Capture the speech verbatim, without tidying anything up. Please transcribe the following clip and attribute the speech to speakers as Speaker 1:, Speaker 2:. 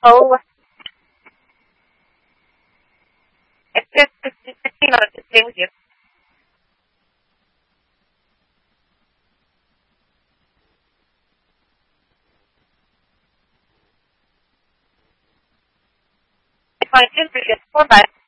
Speaker 1: Oh, it's just it's fifteen minutes to stay with you. If I did forget, bye bye.